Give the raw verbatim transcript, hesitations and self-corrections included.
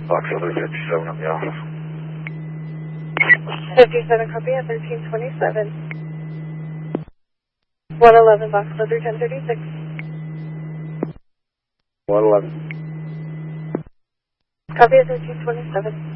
Box Leather fifty-seven in the office. fifty-seven, copy at thirteen twenty-seven. one eleven, Box Leather ten thirty-six. one eleven. Copy at thirteen twenty-seven.